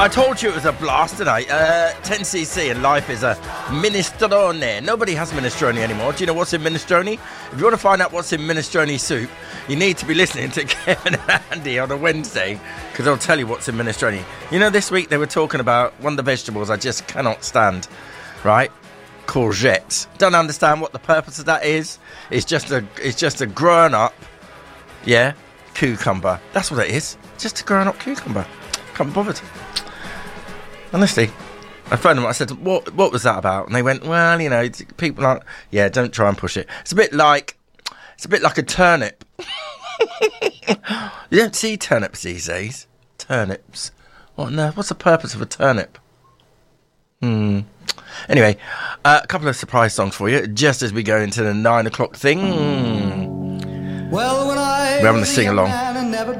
I told you it was a blast tonight. 10cc and life is a minestrone. Nobody has minestrone anymore. Do you know what's in minestrone? If you want to find out what's in minestrone soup, you need to be listening to Kevin and Andy on a Wednesday, because they'll tell you what's in minestrone. You know, this week they were talking about one of the vegetables I just cannot stand, right? Courgettes. Don't understand what the purpose of that is. It's just a grown up, yeah, cucumber. That's what it is. Just a grown up cucumber. Can't be bothered. Honestly, I phoned them. I said, "What was that about?" And they went, "Well, you know, people aren't. Yeah, don't try and push it. It's a bit like a turnip. You don't see turnips these days. Turnips. What on earth? What's the purpose of a turnip? Anyway, a couple of surprise songs for you, just as we go into the 9 o'clock thing. Well, when We're having a sing along.